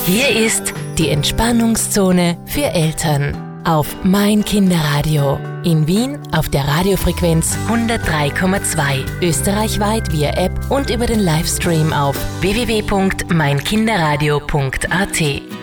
Hier ist die Entspannungszone für Eltern auf Mein Kinderradio. In Wien auf der Radiofrequenz 103,2, österreichweit via App und über den Livestream auf www.meinkinderradio.at.